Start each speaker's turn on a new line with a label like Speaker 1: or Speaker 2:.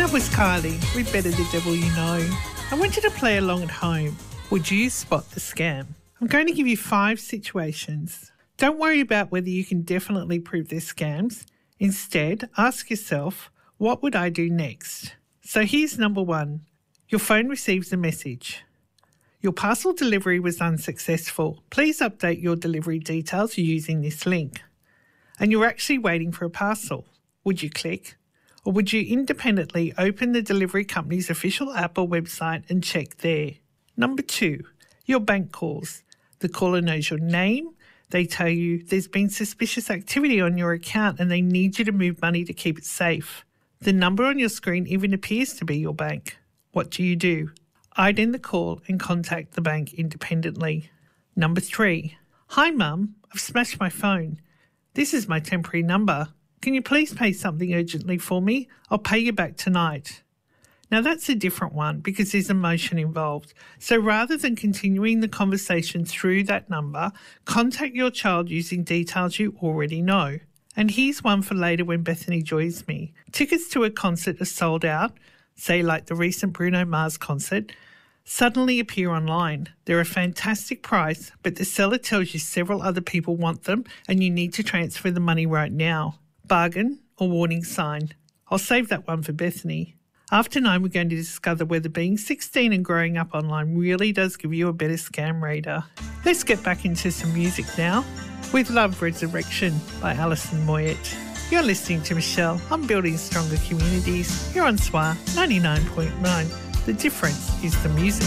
Speaker 1: That was Kylie with Better the Devil You Know. I want you to play along at home. Would you spot the scam? I'm going to give you 5 situations. Don't worry about whether you can definitely prove they're scams. Instead, ask yourself, what would I do next? So here's number 1. Your phone receives a message. Your parcel delivery was unsuccessful. Please update your delivery details using this link. And you're actually waiting for a parcel. Would you click? Or would you independently open the delivery company's official app or website and check there? Number 2, your bank calls. The caller knows your name. They tell you there's been suspicious activity on your account and they need you to move money to keep it safe. The number on your screen even appears to be your bank. What do? I'd end the call and contact the bank independently. Number 3, hi Mum, I've smashed my phone. This is my temporary number. Can you please pay something urgently for me? I'll pay you back tonight. Now that's a different one because there's emotion involved. So rather than continuing the conversation through that number, contact your child using details you already know. And here's one for later when Bethany joins me. Tickets to a concert are sold out, say like the recent Bruno Mars concert, suddenly appear online. They're a fantastic price, but the seller tells you several other people want them and you need to transfer the money right now. Bargain or warning sign? I'll save that one for Bethany. After 9, we're going to discover whether being 16 and growing up online really does give you a better scam radar. Let's get back into some music now with Love Resurrection by Alison Moyet. You're listening to Michelle on Building Stronger Communities here on SWA 99.9. The difference is the music.